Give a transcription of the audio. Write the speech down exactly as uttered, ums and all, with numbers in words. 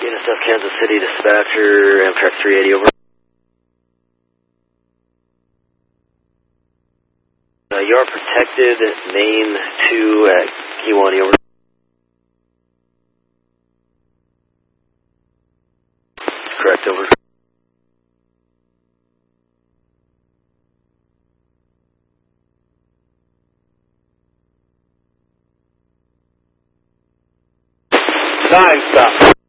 Unit South Kansas City dispatcher, Amtrak three eighty over. Uh, you are protected, main two at Kiwani over. Correct, over. Nine, stop.